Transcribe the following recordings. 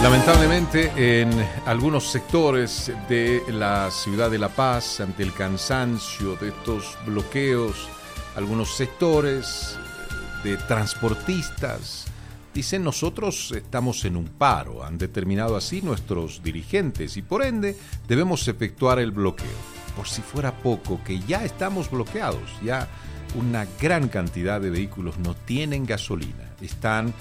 Lamentablemente, en algunos sectores de la ciudad de La Paz, ante el cansancio de estos bloqueos, algunos sectores de transportistas dicen: nosotros estamos en un paro, han determinado así nuestros dirigentes y por ende debemos efectuar el bloqueo. Por si fuera poco, que ya estamos bloqueados, ya una gran cantidad de vehículos no tienen gasolina, están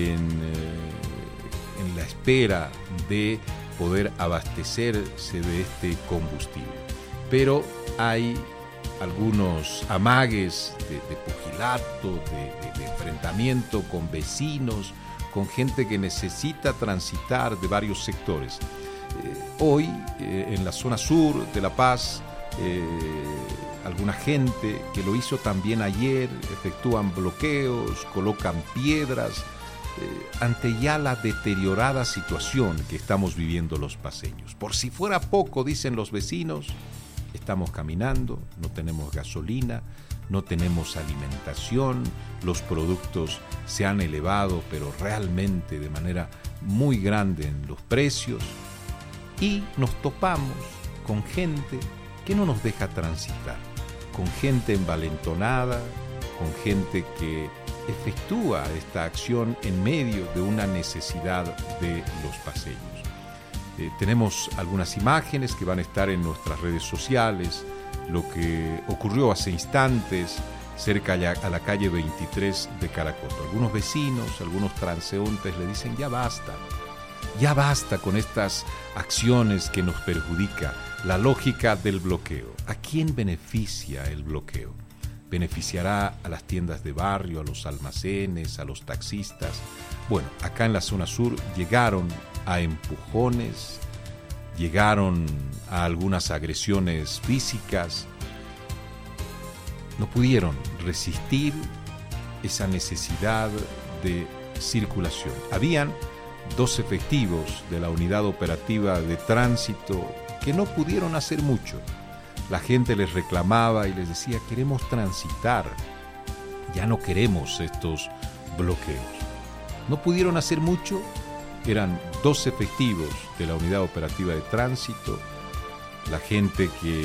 en la espera de poder abastecerse de este combustible. Pero hay algunos amagues de pugilato, de enfrentamiento con vecinos, con gente que necesita transitar de varios sectores. Hoy, en la zona sur de La Paz, alguna gente que lo hizo también ayer, efectúan bloqueos, colocan piedras, ante ya la deteriorada situación que estamos viviendo los paceños. Por si fuera poco, dicen los vecinos, estamos caminando, no tenemos gasolina, no tenemos alimentación, los productos se han elevado, pero realmente de manera muy grande en los precios, y nos topamos con gente que no nos deja transitar, con gente envalentonada, con gente que efectúa esta acción en medio de una necesidad de los paceños. Tenemos algunas imágenes que van a estar en nuestras redes sociales, lo que ocurrió hace instantes cerca a la calle 23 de Caracoto. Algunos vecinos, algunos transeúntes le dicen: ya basta con estas acciones que nos perjudican. La lógica del bloqueo. ¿A quién beneficia el bloqueo? Beneficiará a las tiendas de barrio, a los almacenes, a los taxistas. Bueno, acá en la zona sur llegaron a empujones, llegaron a algunas agresiones físicas. No pudieron resistir esa necesidad de circulación. Habían 2 efectivos de la unidad operativa de tránsito que no pudieron hacer mucho. La gente les reclamaba y les decía: queremos transitar, ya no queremos estos bloqueos. No pudieron hacer mucho, eran 2 efectivos de la unidad operativa de tránsito, la gente que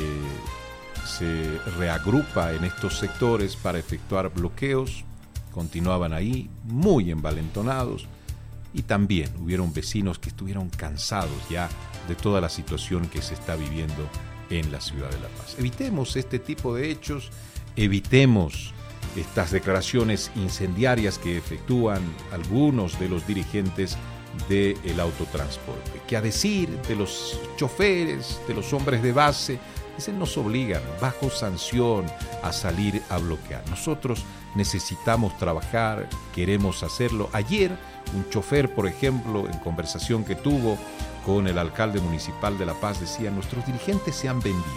se reagrupa en estos sectores para efectuar bloqueos, continuaban ahí muy envalentonados, y también hubieron vecinos que estuvieron cansados ya de toda la situación que se está viviendo en la ciudad de La Paz. Evitemos este tipo de hechos, evitemos estas declaraciones incendiarias que efectúan algunos de los dirigentes del autotransporte, que a decir de los choferes, de los hombres de base, dicen: nos obligan bajo sanción a salir a bloquear. Nosotros necesitamos trabajar, queremos hacerlo. Ayer un chofer, por ejemplo, en conversación que tuvo con el alcalde municipal de La Paz, decía: nuestros dirigentes se han vendido.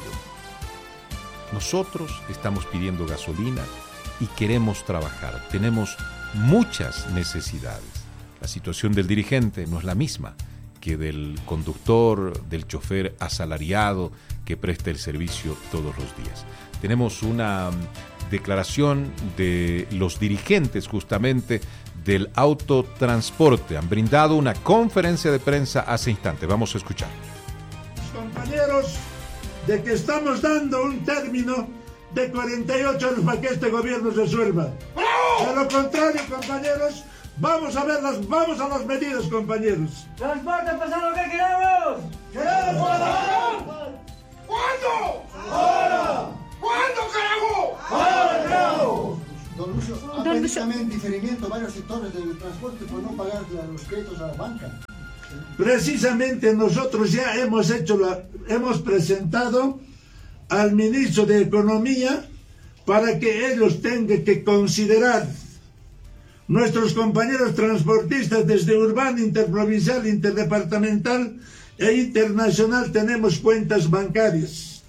Nosotros estamos pidiendo gasolina y queremos trabajar. Tenemos muchas necesidades. La situación del dirigente no es la misma que del conductor, del chofer asalariado que presta el servicio todos los días. Tenemos una declaración de los dirigentes justamente del autotransporte. Han brindado una conferencia de prensa hace instantes. Vamos a escuchar. Compañeros, de que estamos dando un término de 48 años para que este gobierno resuelva. De lo contrario, compañeros, vamos a las medidas, compañeros. ¡Transporte pasa lo que queremos! ¡Queremos trabajar! ¿Cuándo? ¡Ahora! ¿Cuándo, carajo? ¡Ahora, carajo! Don Lucio, ha pedido también diferimiento a varios sectores del transporte por no pagar los créditos a la banca. Precisamente nosotros ya hemos presentado al ministro de Economía para que ellos tengan que considerar nuestros compañeros transportistas desde urbano, interprovincial, interdepartamental e internacional. Tenemos cuentas bancarias.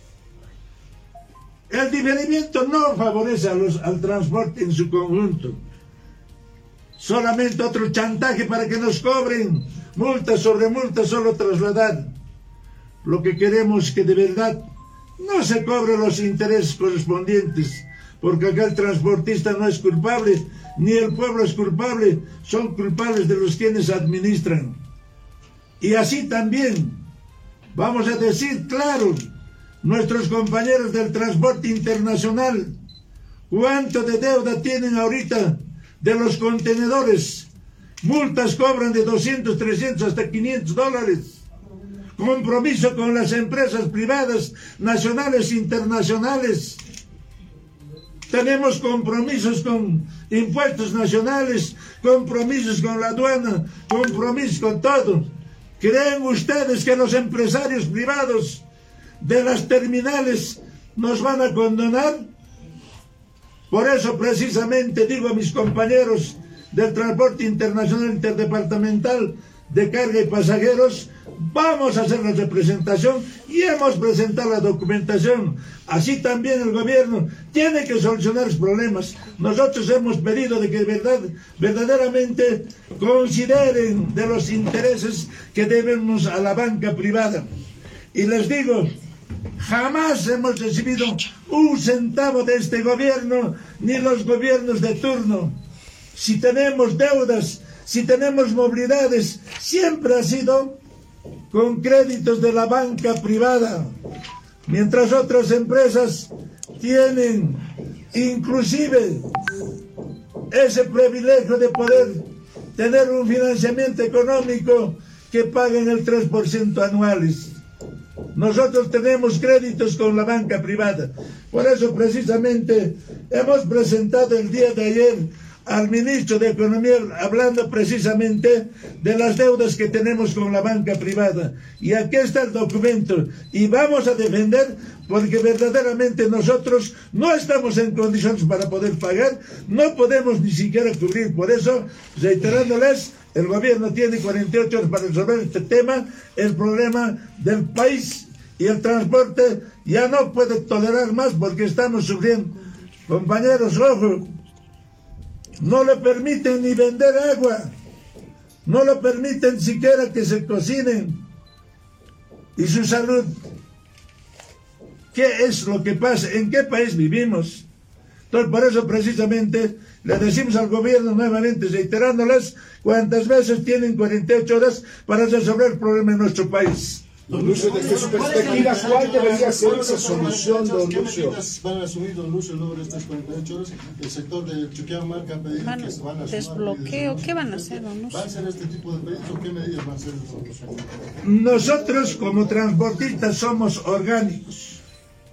El diferimiento no favorece al transporte en su conjunto. Solamente otro chantaje para que nos cobren multa sobre multa, solo trasladar. Lo que queremos es que de verdad no se cobren los intereses correspondientes, porque acá el transportista no es culpable, ni el pueblo es culpable, son culpables de los quienes administran. Y así también, vamos a decir claro, nuestros compañeros del transporte internacional, ¿cuánto de deuda tienen ahorita de los contenedores? Multas cobran de 200, 300 hasta $500. Compromiso con las empresas privadas, nacionales e internacionales. Tenemos compromisos con impuestos nacionales, compromisos con la aduana, compromisos con todo. ¿Creen ustedes que los empresarios privados de las terminales nos van a condonar? Por eso precisamente digo a mis compañeros del transporte internacional interdepartamental de carga y pasajeros, vamos a hacer la representación y hemos presentado la documentación. Así también el gobierno tiene que solucionar los problemas. Nosotros hemos pedido de que verdaderamente consideren de los intereses que debemos a la banca privada. Y les digo, jamás hemos recibido un centavo de este gobierno, ni los gobiernos de turno. Si tenemos deudas, si tenemos movilidades, siempre ha sido con créditos de la banca privada, mientras otras empresas tienen inclusive ese privilegio de poder tener un financiamiento económico que paguen el 3% anuales. Nosotros tenemos créditos con la banca privada. Por eso precisamente hemos presentado el día de ayer al ministro de Economía hablando precisamente de las deudas que tenemos con la banca privada. Y aquí está el documento. Y vamos a defender porque verdaderamente nosotros no estamos en condiciones para poder pagar, no podemos ni siquiera cubrir. Por eso, reiterándoles, el gobierno tiene 48 horas para resolver este tema, el problema del país, y el transporte ya no puede tolerar más porque estamos sufriendo. Compañeros, ojo, no le permiten ni vender agua, no le permiten siquiera que se cocinen. Y su salud, ¿qué es lo que pasa? ¿En qué país vivimos? Entonces, por eso precisamente le decimos al gobierno nuevamente, reiterándoles, cuántas veces tienen 48 horas para resolver el problema en nuestro país. Don Lucio, desde su perspectiva, ¿cuál debería ser esa solución, don Lucio? ¿Qué medidas van a asumir, don Lucio, luego de estas 48 horas? El sector de Chuquiamarca ha pedido que se van a asumir. ¿Desbloqueo? ¿Qué van a hacer, don Lucio? ¿Van a hacer este tipo de pedidos o qué medidas van a hacer, don Lucio? Nosotros como transportistas somos orgánicos.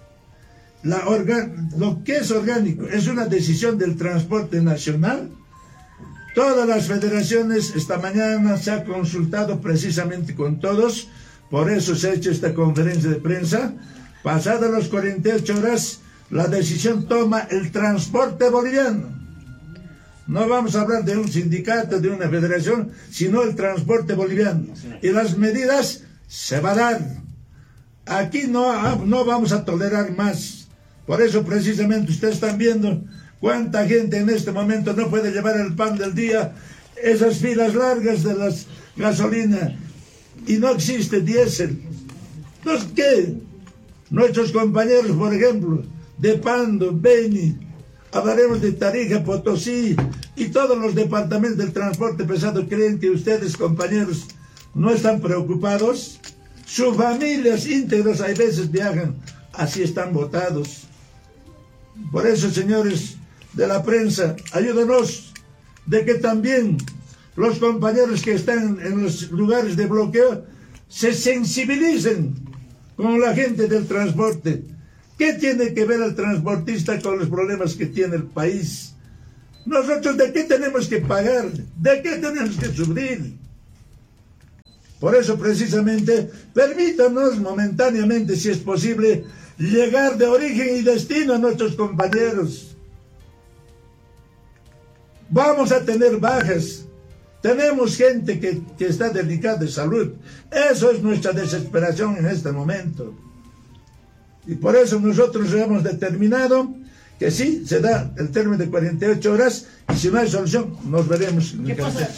Lo que es orgánico es una decisión del transporte nacional. Todas las federaciones, esta mañana se ha consultado precisamente con todos. Por eso se ha hecho esta conferencia de prensa. Pasadas las 48 horas, la decisión toma el transporte boliviano. No vamos a hablar de un sindicato, de una federación, sino el transporte boliviano. Y las medidas se van a dar. Aquí no vamos a tolerar más. Por eso precisamente ustedes están viendo cuánta gente en este momento no puede llevar el pan del día, esas filas largas de las gasolinas. Y no existe diésel. Entonces, ¿qué? Nuestros compañeros, por ejemplo, de Pando, Beni, hablaremos de Tarija, Potosí y todos los departamentos del transporte pesado, ¿creen que ustedes, compañeros, no están preocupados? Sus familias íntegras a veces viajan, así están botados. Por eso, señores de la prensa, ayúdenos de que también los compañeros que están en los lugares de bloqueo se sensibilicen con la gente del transporte. ¿Qué tiene que ver el transportista con los problemas que tiene el país? Nosotros, ¿de qué tenemos que pagar? ¿De qué tenemos que sufrir? Por eso, precisamente, permítanos momentáneamente, si es posible, llegar de origen y destino a nuestros compañeros. Vamos a tener bajas. Tenemos gente que está delicada de salud. Eso es nuestra desesperación en este momento. Y por eso nosotros hemos determinado que sí, se da el término de 48 horas y si no hay solución, nos veremos. ¿Qué pasa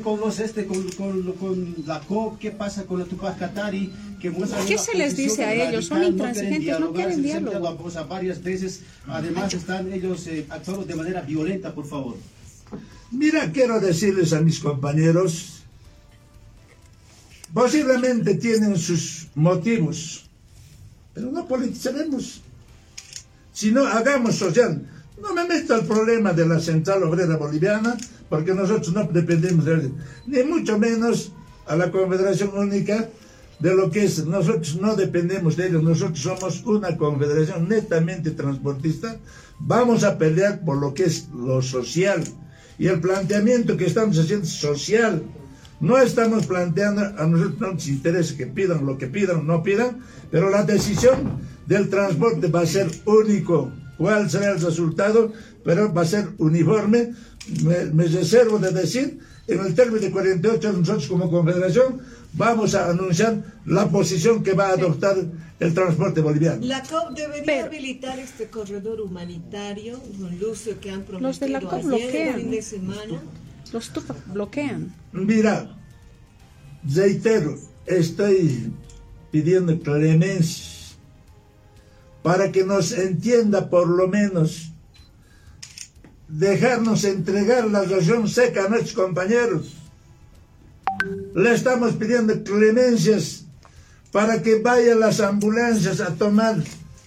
con la COP? ¿Qué pasa con la Tupac Katari? ¿Qué se les dice a ellos? Son intransigentes, no quieren diálogo. Varias veces, además, están ellos actuando de manera violenta, por favor. Mira, quiero decirles a mis compañeros Posiblemente tienen sus motivos, pero no politizaremos. Si no, hagamos social. No me meto al problema de la Central Obrera Boliviana, porque nosotros no dependemos de él, ni mucho menos a la Confederación Única de lo que es. Nosotros no dependemos de ellos, nosotros somos una confederación netamente transportista. Vamos a pelear por lo que es lo social, y el planteamiento que estamos haciendo es social. No estamos planteando, a nosotros no nos interesa que pidan lo que pidan o no pidan, pero la decisión del transporte va a ser único. ¿Cuál será el resultado? Pero va a ser uniforme. Me reservo de decir, en el término de 48 nosotros como confederación vamos a anunciar la posición que va a adoptar el transporte boliviano. La COP debería habilitar este corredor humanitario, con Lucio, que han prometido los de la COP ayer, bloquean. el fin de semana. Los Tupac bloquean. Mira, reitero, estoy pidiendo clemencia para que nos entienda, por lo menos dejarnos entregar la región seca a nuestros compañeros. Le estamos pidiendo clemencias para que vayan las ambulancias a tomar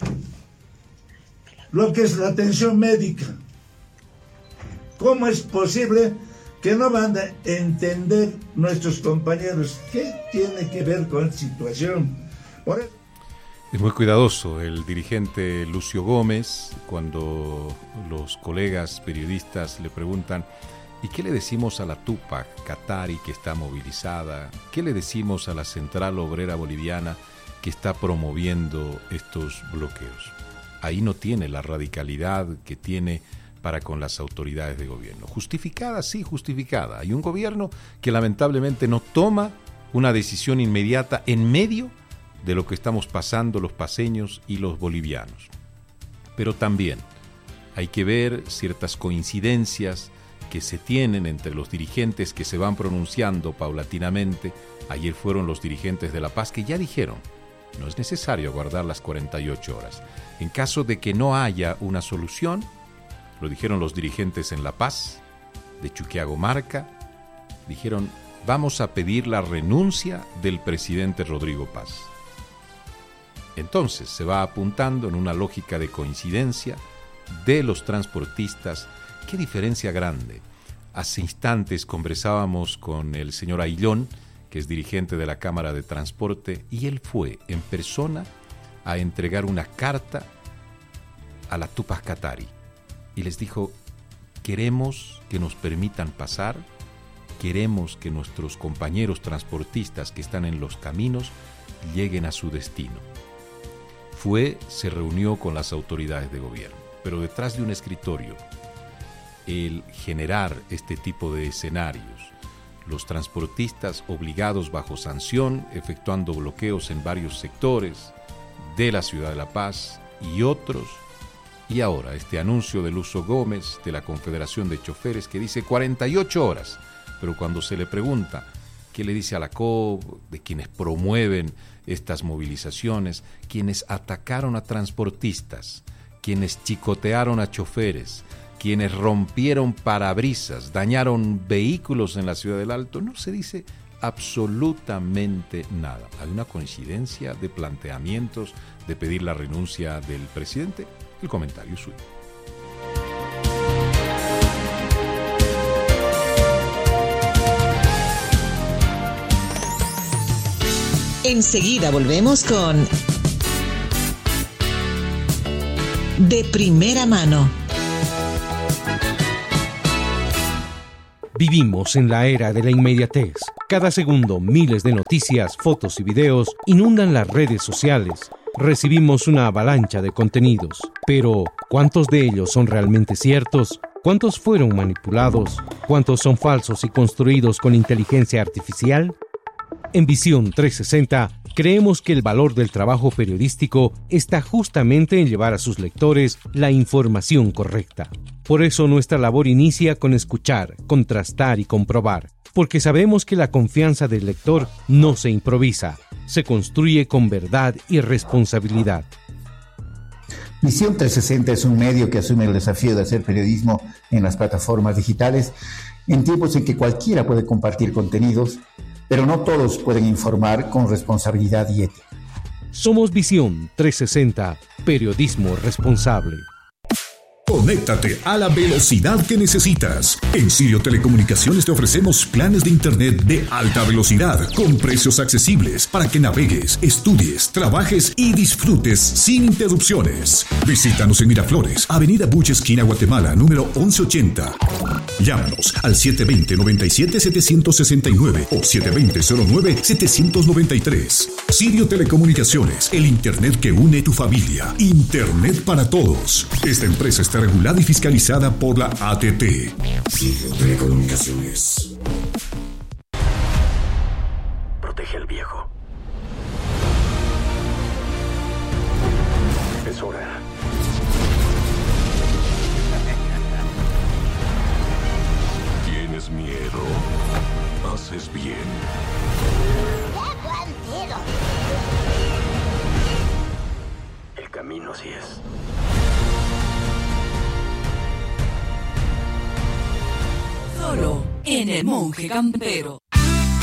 lo que es la atención médica. ¿Cómo es posible que no van a entender nuestros compañeros qué tiene que ver con esta situación? Por eso, es muy cuidadoso el dirigente Lucio Gómez cuando los colegas periodistas le preguntan: ¿y qué le decimos a la Tupac Katari que está movilizada? ¿Qué le decimos a la Central Obrera Boliviana que está promoviendo estos bloqueos? Ahí no tiene la radicalidad que tiene para con las autoridades de gobierno. Justificada, sí, justificada. Hay un gobierno que lamentablemente no toma una decisión inmediata en medio de lo que estamos pasando los paceños y los bolivianos. Pero también hay que ver ciertas coincidencias que se tienen entre los dirigentes que se van pronunciando paulatinamente. Ayer fueron los dirigentes de La Paz que ya dijeron: no es necesario aguardar las 48 horas. En caso de que no haya una solución, lo dijeron los dirigentes en La Paz, de Chuquiagomarca, dijeron: vamos a pedir la renuncia del presidente Rodrigo Paz. Entonces se va apuntando en una lógica de coincidencia de los transportistas. ¡Qué diferencia grande! Hace instantes conversábamos con el señor Aillón, que es dirigente de la Cámara de Transporte, y él fue en persona a entregar una carta a la Tupac Katari y les dijo: queremos que nos permitan pasar, queremos que nuestros compañeros transportistas que están en los caminos lleguen a su destino. Se reunió con las autoridades de gobierno, pero detrás de un escritorio, el generar este tipo de escenarios, los transportistas obligados bajo sanción, efectuando bloqueos en varios sectores de la ciudad de La Paz y otros, y ahora este anuncio de Lucio Gómez de la Confederación de Choferes que dice 48 horas, pero cuando se le pregunta qué le dice a la COP, de quienes promueven estas movilizaciones, quienes atacaron a transportistas, quienes chicotearon a choferes, quienes rompieron parabrisas, dañaron vehículos en la Ciudad del Alto, no se dice absolutamente nada. Hay una coincidencia de planteamientos de pedir la renuncia del presidente. El comentario es suyo. Enseguida volvemos con De Primera Mano. Vivimos en la era de la inmediatez. Cada segundo, miles de noticias, fotos y videos inundan las redes sociales. Recibimos una avalancha de contenidos. Pero, ¿cuántos de ellos son realmente ciertos? ¿Cuántos fueron manipulados? ¿Cuántos son falsos y construidos con inteligencia artificial? En Visión 360, creemos que el valor del trabajo periodístico está justamente en llevar a sus lectores la información correcta. Por eso nuestra labor inicia con escuchar, contrastar y comprobar, porque sabemos que la confianza del lector no se improvisa, se construye con verdad y responsabilidad. Visión 360 es un medio que asume el desafío de hacer periodismo en las plataformas digitales, en tiempos en que cualquiera puede compartir contenidos. pero no todos pueden informar con responsabilidad y ética. Somos Visión 360, periodismo responsable. Conéctate a la velocidad que necesitas. En Sirio Telecomunicaciones te ofrecemos planes de internet de alta velocidad con precios accesibles para que navegues, estudies, trabajes y disfrutes sin interrupciones. Visítanos en Miraflores, Avenida Buche, esquina Guatemala, número 1180. Llámanos al 720-97-769 o 720-09-793. Sirio Telecomunicaciones, el internet que une tu familia. Internet para todos. Esta empresa está regulada y fiscalizada por la ATT. Sirio Telecomunicaciones. Protege al viejo. Es hora. Tienes miedo. Haces bien. ¡Qué buen tiro! El camino así es. Solo en El Monje Campero.